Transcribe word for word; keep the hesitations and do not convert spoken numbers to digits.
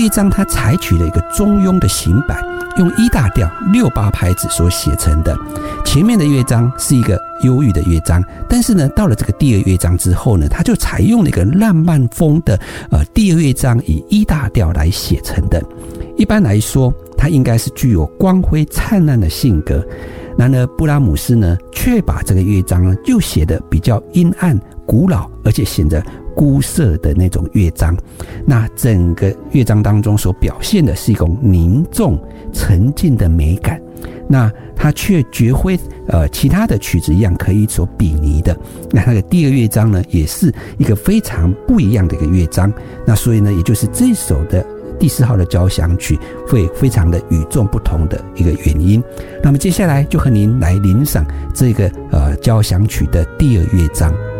乐章它采取了一个中庸的行板，用一大调六八拍子所写成的。前面的乐章是一个忧郁的乐章，但是呢，到了这个第二乐章之后呢，它就采用了一个浪漫风的呃第二乐章以一大调来写成的。一般来说，它应该是具有光辉灿烂的性格。然而布拉姆斯呢，却把这个乐章呢，就写得比较阴暗、古老，而且显得孤涩的那种乐章。那整个乐章当中所表现的是一种凝重、沉静的美感。那它却绝非呃其他的曲子一样可以所比拟的。那它的第二乐章呢，也是一个非常不一样的一个乐章。那所以呢，也就是这首的第四号的交响曲会非常的与众不同的一个原因。那么接下来就和您来领赏这个呃交响曲的第二乐章。